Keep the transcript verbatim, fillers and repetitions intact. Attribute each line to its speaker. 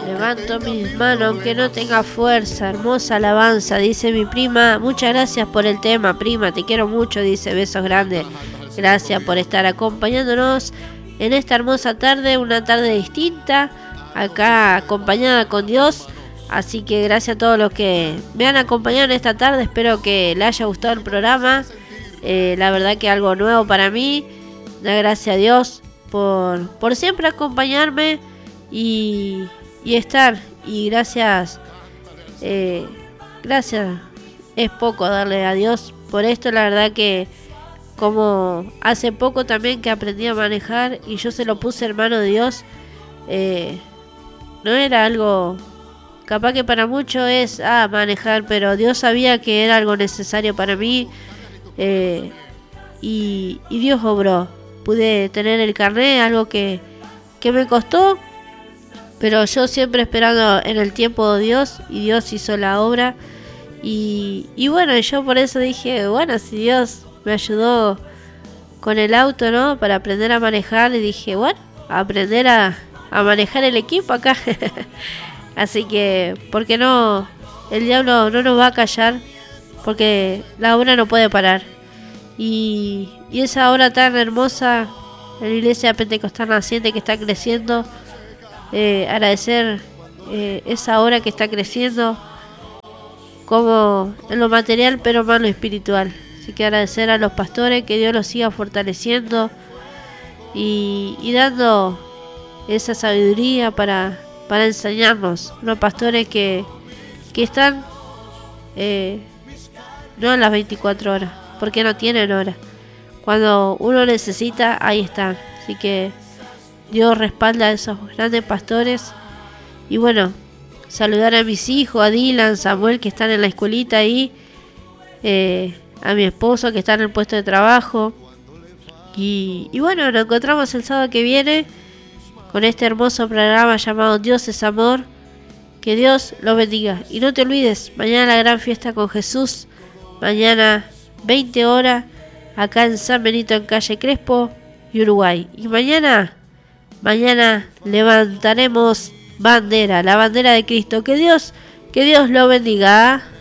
Speaker 1: Levanto mis manos aunque no tenga fuerza. Hermosa alabanza, dice mi prima. Muchas gracias por el tema, prima. Te quiero mucho, dice. Besos grandes. Gracias por estar acompañándonos en esta hermosa tarde. Una tarde distinta. Acá acompañada con Dios. Así que gracias a todos los que me han acompañado en esta tarde. Espero que les haya gustado el programa. Eh, la verdad que algo nuevo para mí. Da gracias a Dios por, por siempre acompañarme y, y estar. Y gracias, eh, gracias, es poco darle a Dios por esto. La verdad que como hace poco también que aprendí a manejar y yo se lo puse en mano de Dios, eh, no era algo, capaz que para muchos es ah, manejar, pero Dios sabía que era algo necesario para mí, eh, y, y Dios obró. Pude tener el carnet, algo que, que me costó, pero yo siempre esperando en el tiempo de Dios, y Dios hizo la obra. Y, y bueno, yo por eso dije, bueno, si Dios me ayudó con el auto, ¿no? Para aprender a manejar, y dije, bueno, a aprender a, a manejar el equipo acá. Así que, ¿por qué no? El diablo no nos va a callar, porque la obra no puede parar. Y, y esa obra tan hermosa en la iglesia pentecostal naciente que está creciendo, eh, agradecer eh, esa obra que está creciendo, como en lo material, pero más en lo espiritual. Así que agradecer a los pastores, que Dios los siga fortaleciendo y, y dando esa sabiduría para, para enseñarnos. Unos pastores que, que están eh, no en las veinticuatro horas, porque no tienen hora. Cuando uno necesita, ahí están. Así que Dios respalda a esos grandes pastores. Y bueno, saludar a mis hijos, a Dylan, Samuel, que están en la escuelita ahí, eh, a mi esposo que está en el puesto de trabajo. Y, y bueno, nos encontramos el sábado que viene con este hermoso programa llamado Dios es Amor. Que Dios los bendiga. Y no te olvides, mañana la gran fiesta con Jesús. Mañana veinte horas acá en San Benito, en calle Crespo y Uruguay. Y mañana, mañana levantaremos bandera, la bandera de Cristo. Que Dios, que Dios lo bendiga.